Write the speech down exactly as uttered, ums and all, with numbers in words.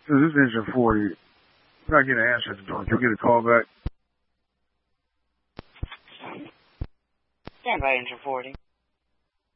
This is engine forty. I'm not getting an answer at the door. Can you get a call back? Stand by, engine forty.